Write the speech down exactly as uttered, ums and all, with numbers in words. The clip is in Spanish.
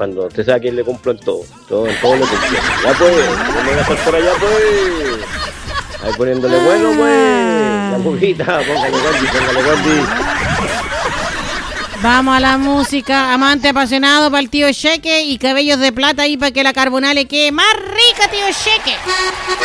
cuando usted sabe que le cumplo en todo, todo, en todo le cumplo. Ya pues, no me voy a hacer por allá pues. Ahí poniéndole bueno pues. La cubita, póngale Wendy, póngale Wendy. Vamos a la música, amante apasionado para el tío Cheque y cabellos de plata ahí para que la carbonara le quede más rica, tío Cheque.